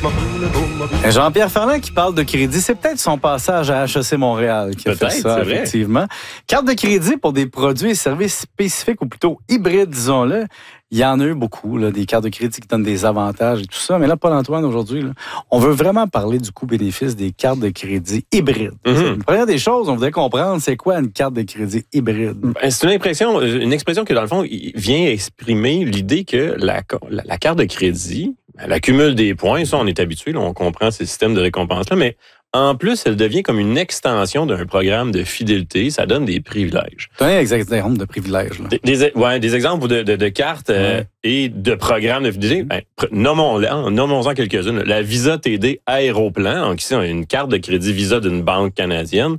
Jean-Pierre Ferland qui parle de crédit, c'est peut-être son passage à HEC Montréal qui a fait ça, effectivement. Carte de crédit pour des produits et services spécifiques ou plutôt hybrides, disons-le. Il y en a eu beaucoup, là, des cartes de crédit qui donnent des avantages et tout ça. Mais là, Paul-Antoine, aujourd'hui, là, on veut vraiment parler du coût-bénéfice des cartes de crédit hybrides. La première des choses, on voudrait comprendre, c'est quoi une carte de crédit hybride? C'est une expression qui, dans le fond, vient exprimer l'idée que la carte de crédit, elle accumule des points. Ça, on est habitué, là, on comprend ces systèmes de récompense-là, mais en plus, elle devient comme une extension d'un programme de fidélité. Ça donne des privilèges. Donnez des exemples de privilèges. Là. Des exemples de cartes et de programmes de fidélité. Nommons-en quelques-unes. La Visa TD Aéroplan, donc ici, on a une carte de crédit Visa d'une banque canadienne,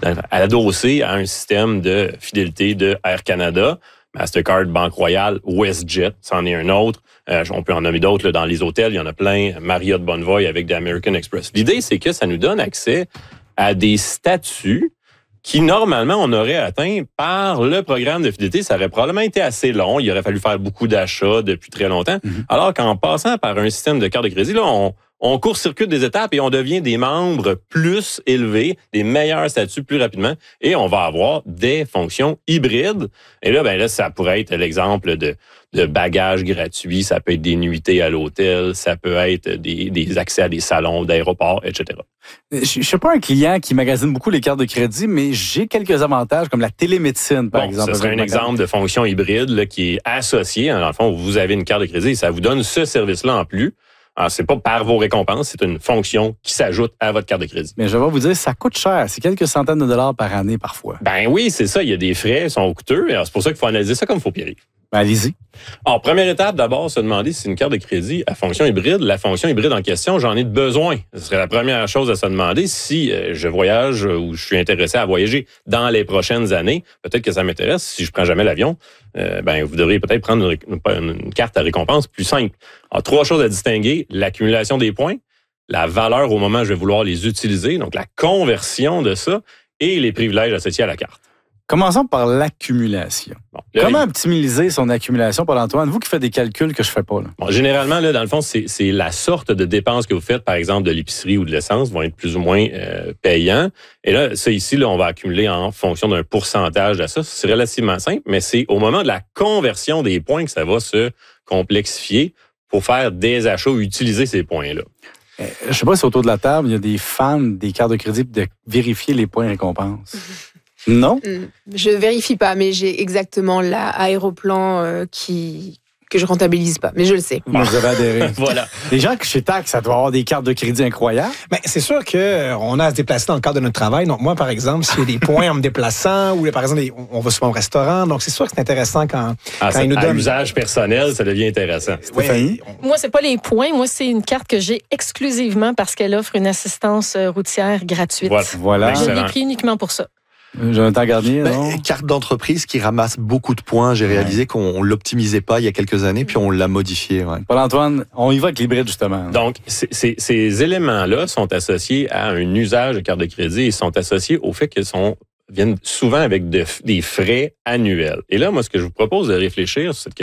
adossée à un système de fidélité de Air Canada, Mastercard, Banque Royale, WestJet, c'en est un autre. On peut en nommer d'autres là, dans les hôtels, il y en a plein. Marriott Bonvoy avec des American Express. L'idée, c'est que ça nous donne accès à des statuts qui, normalement, on aurait atteint par le programme de fidélité. Ça aurait probablement été assez long. Il aurait fallu faire beaucoup d'achats depuis très longtemps. Alors qu'en passant par un système de carte de crédit, là, on court-circuite des étapes et on devient des membres plus élevés, des meilleurs statuts plus rapidement, et on va avoir des fonctions hybrides. Et là, ça pourrait être l'exemple de bagages gratuits, ça peut être des nuitées à l'hôtel, ça peut être des accès à des salons d'aéroports, etc. Je suis pas un client qui magasine beaucoup les cartes de crédit, mais j'ai quelques avantages comme la télémédecine, par exemple. Ce serait un exemple de fonction hybride là, qui est associée. Dans le fond, vous avez une carte de crédit et ça vous donne ce service-là en plus. Alors, c'est pas par vos récompenses, c'est une fonction qui s'ajoute à votre carte de crédit. Mais je vais vous dire, ça coûte cher. C'est quelques centaines de dollars par année parfois. Ben oui, c'est ça. Il y a des frais, ils sont coûteux. Alors, c'est pour ça qu'il faut analyser ça comme il faut, Pierre. Ben, allez-y. Alors, première étape, d'abord, se demander si c'est une carte de crédit à fonction hybride. La fonction hybride en question, j'en ai besoin. Ce serait la première chose à se demander si je voyage ou je suis intéressé à voyager dans les prochaines années. Peut-être que ça m'intéresse. Si je prends jamais l'avion, vous devriez peut-être prendre une carte à récompense plus simple. Alors, 3 choses à distinguer. L'accumulation des points, la valeur au moment où je vais vouloir les utiliser, donc la conversion de ça, et les privilèges associés à la carte. Commençons par l'accumulation. Comment optimiser son accumulation, Paul-Antoine? Vous qui faites des calculs que je ne fais pas. Là. Généralement, là, dans le fond, c'est la sorte de dépenses que vous faites, par exemple, de l'épicerie ou de l'essence, vont être plus ou moins payants. Et là, ça ici, là, on va accumuler en fonction d'un pourcentage de ça. C'est relativement simple, mais c'est au moment de la conversion des points que ça va se complexifier pour faire des achats ou utiliser ces points-là. Je ne sais pas si autour de la table, il y a des fans des cartes de crédit de vérifier les points récompenses. Non? Je vérifie pas, mais j'ai exactement l'aéroplan que je rentabilise pas, mais je le sais. Vous avez adhéré. Voilà. Les gens chez TAC, ça doit avoir des cartes de crédit incroyables. Ben, c'est sûr qu'on a à se déplacer dans le cadre de notre travail. Donc, moi, par exemple, s'il y a des points en me déplaçant ou, par exemple, on va souvent au restaurant. Donc, c'est sûr que c'est intéressant quand ils nous donnent... À usage personnel, ça devient intéressant. Stéphanie? Moi, c'est pas les points. Moi, c'est une carte que j'ai exclusivement parce qu'elle offre une assistance routière gratuite. Voilà. Je l'ai pris uniquement pour ça. Jonathan Garnier, non? Carte d'entreprise qui ramasse beaucoup de points. J'ai réalisé qu'on l'optimisait pas il y a quelques années, puis on l'a modifié. Ouais. Paul-Antoine, on y va avec l'hybride, justement. Donc, ces éléments-là sont associés à un usage de carte de crédit et sont associés au fait qu'elles viennent souvent avec des frais annuels. Et là, moi, ce que je vous propose de réfléchir sur cette